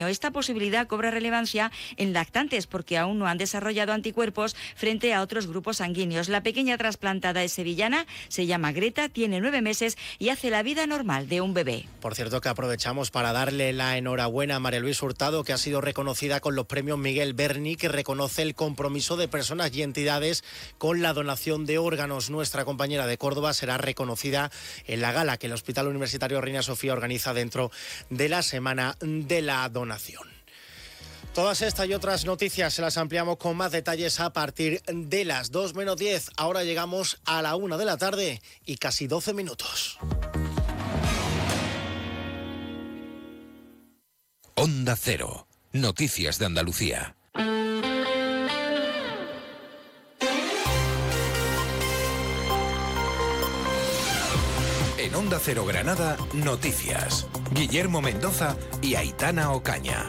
Esta posibilidad cobra relevancia en lactantes porque aún no han desarrollado anticuerpos frente a otros grupos sanguíneos. La pequeña trasplantada es sevillana, se llama Greta, tiene 9 meses y hace la vida normal de un bebé. Por cierto, que aprovechamos para darle la enhorabuena a María Luisa Hurtado, que ha sido reconocida con los premios Miguel Berni, que reconoce el compromiso de personas y entidades con la donación de órganos. Nuestra compañera de Córdoba será reconocida en la gala que el Hospital Universitario Reina Sofía organiza dentro de la Semana de la Donación. Todas estas y otras noticias se las ampliamos con más detalles a partir de las 2 menos 10. Ahora llegamos a la 1 de la tarde y casi 12 minutos. Onda Cero. Noticias de Andalucía. En Onda Cero Granada, noticias. Guillermo Mendoza y Aitana Ocaña.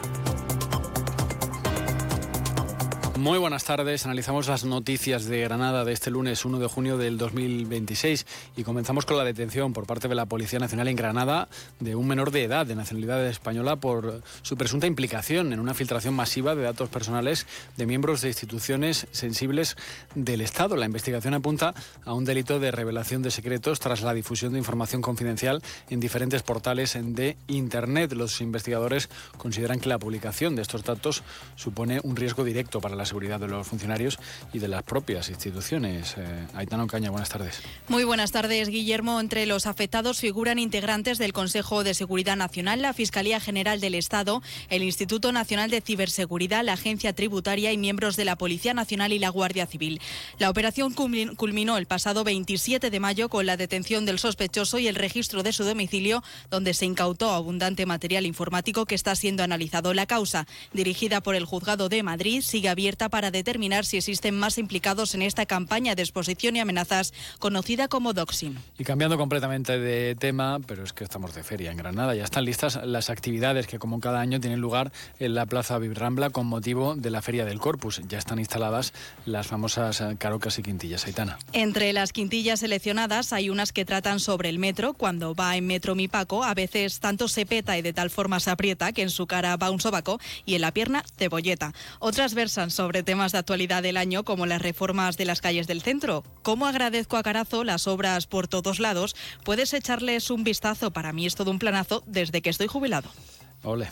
Muy buenas tardes, analizamos las noticias de Granada de este lunes 1 de junio del 2026 y comenzamos con la detención por parte de la Policía Nacional en Granada de un menor de edad de nacionalidad española por su presunta implicación en una filtración masiva de datos personales de miembros de instituciones sensibles del Estado. La investigación apunta a un delito de revelación de secretos tras la difusión de información confidencial en diferentes portales de Internet. Los investigadores consideran que la publicación de estos datos supone un riesgo directo para la seguridad de los funcionarios y de las propias instituciones. Aitana Ocaña, buenas tardes. Muy buenas tardes, Guillermo. Entre los afectados figuran integrantes del Consejo de Seguridad Nacional, la Fiscalía General del Estado, el Instituto Nacional de Ciberseguridad, la Agencia Tributaria y miembros de la Policía Nacional y la Guardia Civil. La operación culminó el pasado 27 de mayo con la detención del sospechoso y el registro de su domicilio, donde se incautó abundante material informático que está siendo analizado. La causa, dirigida por el Juzgado de Madrid, sigue abierta para determinar si existen más implicados en esta campaña de exposición y amenazas conocida como doxing. Y cambiando completamente de tema, pero es que estamos de feria en Granada, ya están listas las actividades que como cada año tienen lugar en la Plaza Vibrambla con motivo de la Feria del Corpus. Ya están instaladas las famosas carocas y quintillas. Aitana. Entre las quintillas seleccionadas hay unas que tratan sobre el metro. Cuando va en metro mi Paco, a veces tanto se peta y de tal forma se aprieta que en su cara va un sobaco y en la pierna cebolleta. Otras versan sobre temas de actualidad del año, como las reformas de las calles del centro. ¿Cómo agradezco a Carazo las obras por todos lados? Puedes echarles un vistazo. Para mí es todo un planazo desde que estoy jubilado. Ole.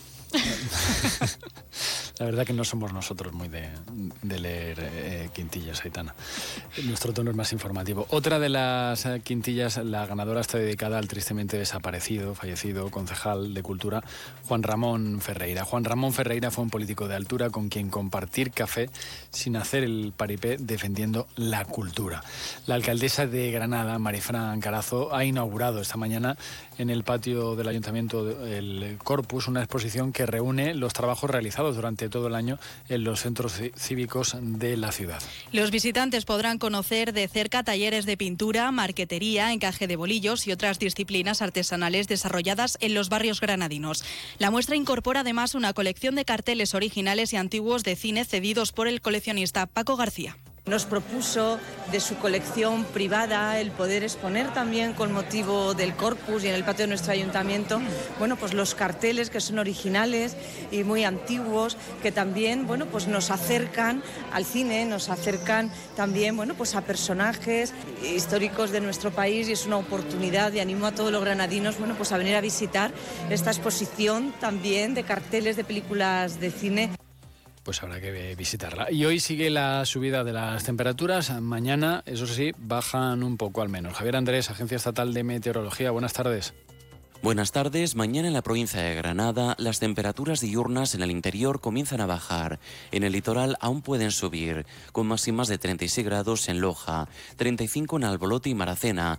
La verdad que no somos nosotros muy de leer quintillas, Aitana. Nuestro tono es más informativo. Otra de las quintillas, la ganadora, está dedicada al tristemente fallecido concejal de Cultura, Juan Ramón Ferreira. Juan Ramón Ferreira fue un político de altura con quien compartir café sin hacer el paripé defendiendo la cultura. La alcaldesa de Granada, Marifran Carazo, ha inaugurado esta mañana en el patio del Ayuntamiento el Corpus, una exposición que reúne los trabajos realizados durante todo el año en los centros cívicos de la ciudad. Los visitantes podrán conocer de cerca talleres de pintura, marquetería, encaje de bolillos y otras disciplinas artesanales desarrolladas en los barrios granadinos. La muestra incorpora además una colección de carteles originales y antiguos de cine cedidos por el coleccionista Paco García. Nos propuso de su colección privada el poder exponer también con motivo del Corpus y en el patio de nuestro ayuntamiento, bueno, pues los carteles que son originales y muy antiguos, que también, bueno, pues nos acercan al cine, nos acercan también, bueno, pues a personajes históricos de nuestro país, y es una oportunidad y animo a todos los granadinos, bueno, pues a venir a visitar esta exposición también de carteles de películas de cine. Pues habrá que visitarla. Y hoy sigue la subida de las temperaturas. Mañana, eso sí, bajan un poco al menos. Javier Andrés, Agencia Estatal de Meteorología, buenas tardes. Buenas tardes. Mañana en la provincia de Granada las temperaturas diurnas en el interior comienzan a bajar. En el litoral aún pueden subir, con máximas de 36 grados en Loja, 35 en Albolote y Maracena,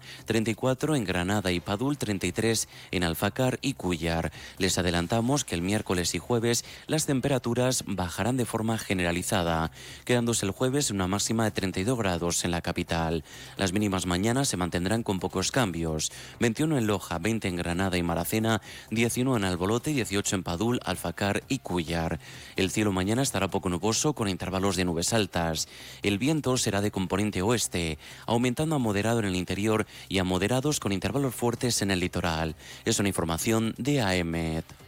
34 en Granada y Padul, 33 en Alfácar y Cúllar. Les adelantamos que el miércoles y jueves las temperaturas bajarán de forma generalizada, quedándose el jueves una máxima de 32 grados en la capital. Las mínimas mañana se mantendrán con pocos cambios, 21 en Loja, 20 en Granada y Maracena, 19 en Albolote, 18 en Padul, Alfácar y Cúllar. El cielo mañana estará poco nuboso con intervalos de nubes altas. El viento será de componente oeste, aumentando a moderado en el interior y a moderados con intervalos fuertes en el litoral. Es una información de AEMET.